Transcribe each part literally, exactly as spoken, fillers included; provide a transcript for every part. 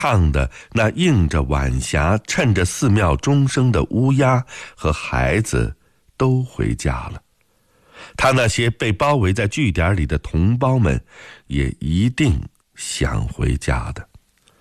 唱的那映着晚霞、趁着寺庙钟声的乌鸦和孩子都回家了，他那些被包围在据点里的同胞们也一定想回家的。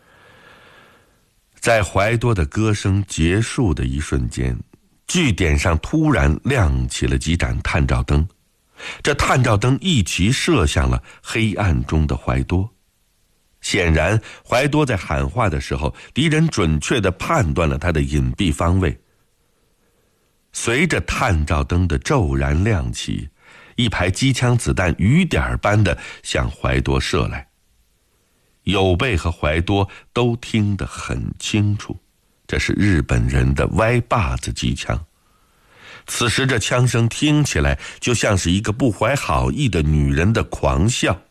在怀多的歌声结束的一瞬间，据点上突然亮起了几盏探照灯，这探照灯一齐射向了黑暗中的怀多。显然怀多在喊话的时候，敌人准确地判断了他的隐蔽方位。随着探照灯的骤然亮起，一排机枪子弹雨点般地向怀多射来。有备和怀多都听得很清楚，这是日本人的歪把子机枪。此时这枪声听起来就像是一个不怀好意的女人的狂笑。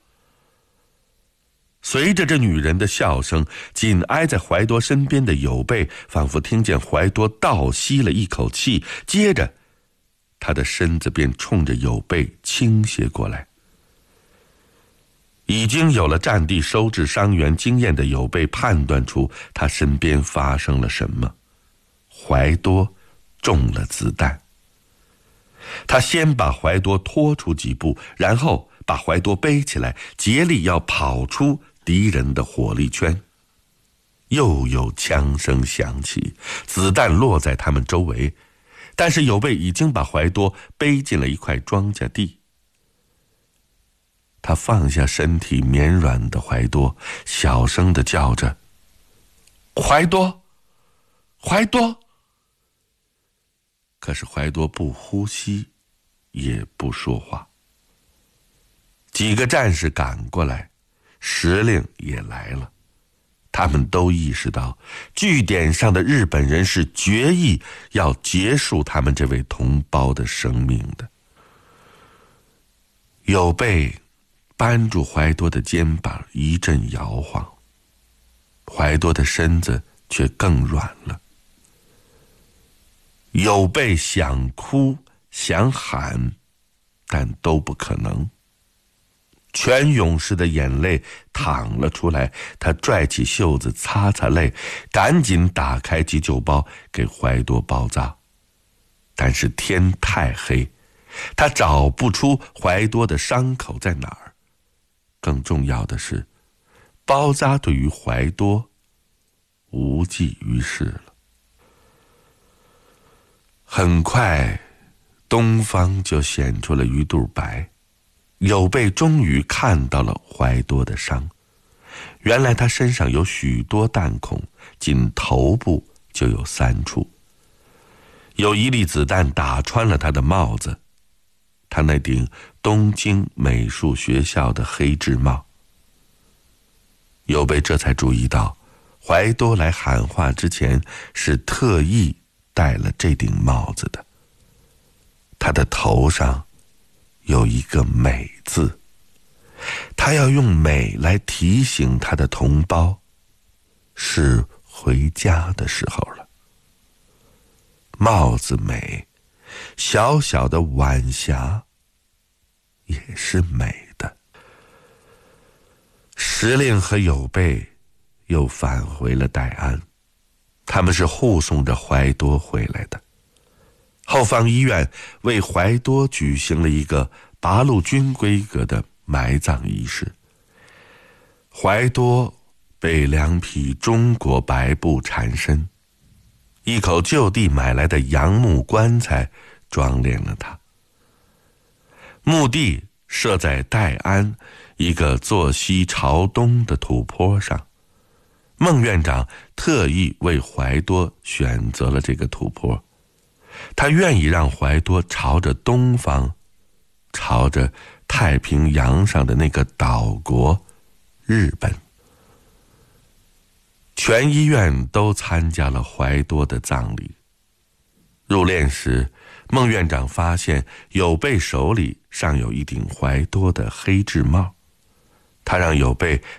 随着这女人的笑声，紧挨在怀多身边的有备仿佛听见怀多倒吸了一口气，接着他的身子便冲着有备倾斜过来。已经有了战地收治伤员经验的有备判断出他身边发生了什么，怀多中了子弹。他先把怀多拖出几步，然后把怀多背起来，竭力要跑出敌人的火力圈。又有枪声响起，子弹落在他们周围，但是有备已经把怀多背进了一块庄稼地。他放下身体绵软的怀多，小声地叫着：怀多，怀多。可是怀多不呼吸，也不说话。几个战士赶过来，时令也来了，他们都意识到据点上的日本人是决意要结束他们这位同胞的生命的。有备扳住怀多的肩膀一阵摇晃，怀多的身子却更软了。有备想哭想喊，但都不可能。全勇士的眼泪淌了出来，他拽起袖子擦擦泪，赶紧打开急救包给怀多包扎。但是天太黑，他找不出怀多的伤口在哪儿。更重要的是，包扎对于怀多无济于事了。很快东方就显出了鱼肚白，有备终于看到了怀多的伤。原来他身上有许多弹孔，仅头部就有三处。有一粒子弹打穿了他的帽子，他那顶东京美术学校的黑制帽。有备这才注意到，怀多来喊话之前是特意戴了这顶帽子的。他的头上有一个美字，他要用美来提醒他的同胞，是回家的时候了。帽子美，小小的晚霞也是美的。时令和有备又返回了戴安，他们是护送着怀多回来的。后方医院为怀多举行了一个八路军规格的埋葬仪式。怀多被两匹中国白布缠身，一口就地买来的杨木棺材装殓了他。墓地设在戴安一个坐西朝东的土坡上，孟院长特意为怀多选择了这个土坡，他愿意让怀多朝着东方，朝着太平洋上的那个岛国日本。全医院都参加了怀多的葬礼。入殓时，孟院长发现有备手里尚有一顶怀多的黑制帽，他让有备